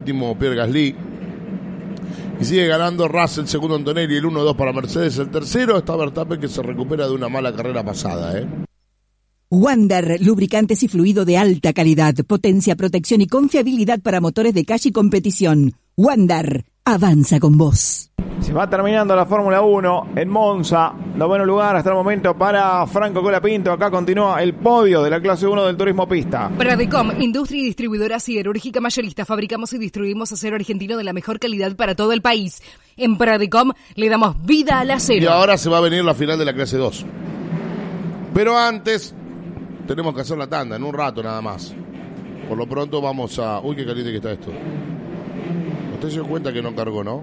séptimo Pierre Gasly. Y sigue ganando Russell, segundo Antonelli, el 1-2 para Mercedes. El tercero está Verstappen, que se recupera de una mala carrera pasada, Wander, lubricantes y fluido de alta calidad, potencia, protección y confiabilidad para motores de calle y competición. Wander, avanza con vos. Se va terminando la Fórmula 1 en Monza. Noveno lugar hasta el momento para Franco Colapinto. Acá continúa el podio de la clase 1 del turismo pista. Pradecom, industria y distribuidora siderúrgica mayorista. Fabricamos y distribuimos acero argentino de la mejor calidad para todo el país. En Pradecom le damos vida al acero. Y ahora se va a venir la final de la clase 2. Pero antes tenemos que hacer la tanda, en un rato nada más. Por lo pronto vamos a... Uy, qué caliente que está esto. Usted se dio cuenta que no cargó, ¿no?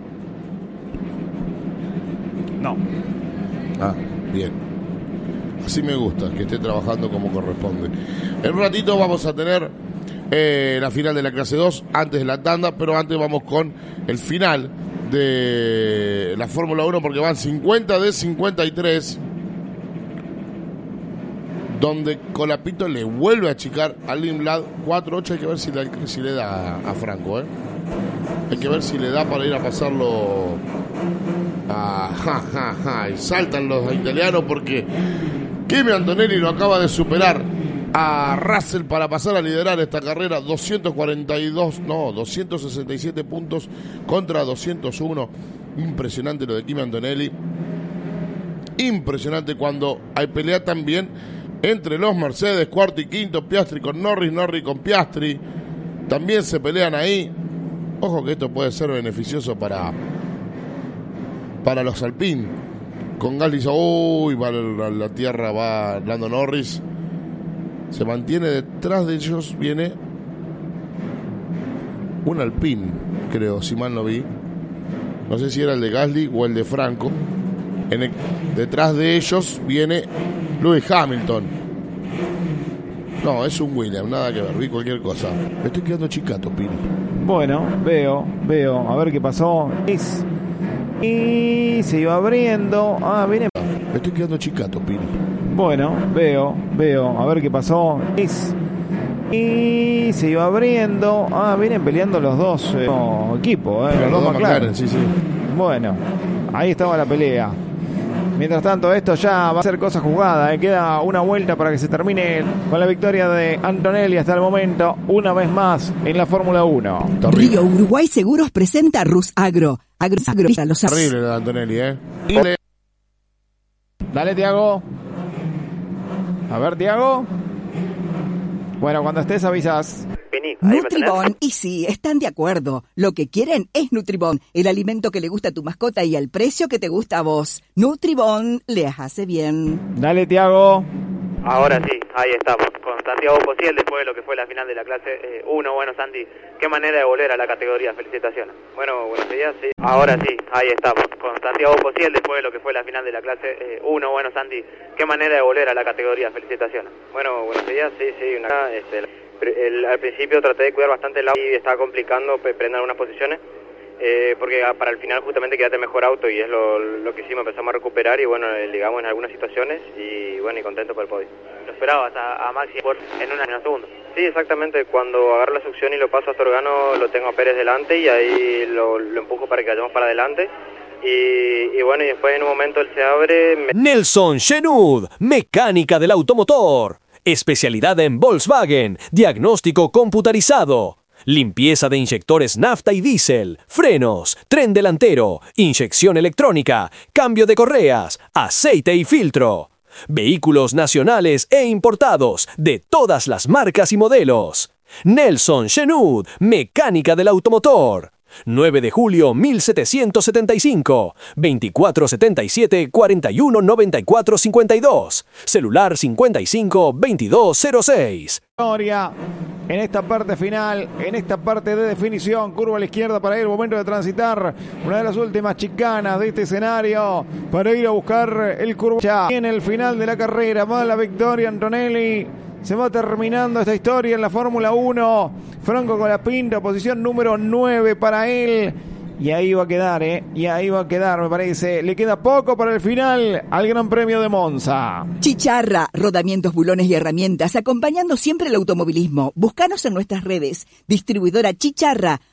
No. Ah, bien. Así me gusta, que esté trabajando como corresponde. En un ratito vamos a tener la final de la clase 2, antes de la tanda, pero antes vamos con el final de la Fórmula 1, porque van 50 de 53, donde Colapinto le vuelve a achicar a Lindblad 4-8. Hay que ver si le da a Franco, Hay que ver si le da para ir a pasarlo y saltan los italianos, porque Kimi Antonelli lo acaba de superar a Russell para pasar a liderar esta carrera. 267 puntos contra 201. Impresionante lo de Kimi Antonelli. Impresionante cuando hay pelea también entre los Mercedes, cuarto y quinto, Piastri con Norris, Norris con Piastri. También se pelean ahí. Ojo que esto puede ser beneficioso para los Alpine. Con Gasly, va la tierra, va Lando Norris. Se mantiene detrás de ellos, viene un Alpine, creo, si mal no vi. No sé si era el de Gasly o el de Franco. Detrás de ellos viene Lewis Hamilton. No, es un Williams, nada que ver, vi cualquier cosa. Me estoy quedando chicato, Pin. Bueno, veo, a ver qué pasó. Y se iba abriendo. Viene. Me estoy quedando chicato, Pin. Bueno, veo, a ver qué pasó. Y se iba abriendo. Vienen peleando los dos equipos, los dos McLaren. Sí. Bueno, ahí estaba la pelea. Mientras tanto, esto ya va a ser cosa jugada. Queda una vuelta para que se termine con la victoria de Antonelli hasta el momento, una vez más en la Fórmula 1. Río Uruguay Seguros presenta Rus Agro. Terrible lo de Antonelli, Dale, Tiago. A ver, Tiago. Bueno, cuando estés avisas. Nutribón, y sí, están de acuerdo. Lo que quieren es Nutribón, el alimento que le gusta a tu mascota y al precio que te gusta a vos. Nutribón les hace bien. Dale, Tiago. Ahora sí, ahí estamos, con Santiago Pociel después de lo que fue la final de la clase 1. Bueno, Santi, qué manera de volver a la categoría, felicitaciones. Bueno, buenos días, sí. Ahora sí, ahí estamos, con Santiago Pociel después de lo que fue la final de la clase 1. Bueno, Santi, qué manera de volver a la categoría, felicitaciones. Bueno, buenos días, sí, al principio traté de cuidar bastante el auto y estaba complicando prender algunas posiciones. Porque para el final justamente quédate mejor auto y es lo que hicimos, empezamos a recuperar y bueno, ligamos en algunas situaciones y bueno, y contento por el podio. Lo esperabas a Maxi en un segundo. Sí, exactamente, cuando agarro la succión y lo paso a Storgano lo tengo a Pérez delante y ahí lo empujo para que vayamos para adelante. Y bueno, y después en un momento él se abre... Nelson Shenud, mecánica del automotor. Especialidad en Volkswagen, diagnóstico computarizado. Limpieza de inyectores nafta y diésel, frenos, tren delantero, inyección electrónica, cambio de correas, aceite y filtro. Vehículos nacionales e importados de todas las marcas y modelos. Nelson Shenud, mecánica del automotor. 9 de julio 1775, 2477-419452, celular 55-2206. En esta parte final, en esta parte de definición, curva a la izquierda para el momento de transitar una de las últimas chicanas de este escenario para ir a buscar el curva. Ya en el final de la carrera va la victoria Antonelli. Se va terminando esta historia en la Fórmula 1. Franco Colapinto, posición número 9 para él. Y ahí va a quedar, Y ahí va a quedar, me parece. Le queda poco para el final al Gran Premio de Monza. Chicharra, rodamientos, bulones y herramientas, acompañando siempre el automovilismo. Búscanos en nuestras redes. Distribuidora Chicharra,